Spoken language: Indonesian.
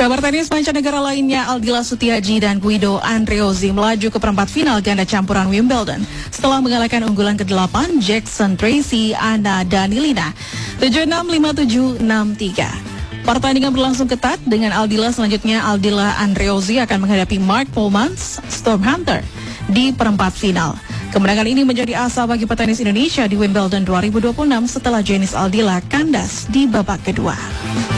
Kabar tenis mancanegara lainnya, Aldila Sutiaji dan Guido Andreozzi melaju ke perempat final ganda campuran Wimbledon setelah mengalahkan unggulan ke-8 Jackson Tracy Anna Danilina 7-6, 5-7, 6-3. Pertandingan berlangsung ketat dengan Aldila Andreozzi akan menghadapi Mark Polmans Storm Hunter di perempat final. Kemenangan ini menjadi asa bagi petenis Indonesia di Wimbledon 2026 setelah Jenis Aldila kandas di babak kedua.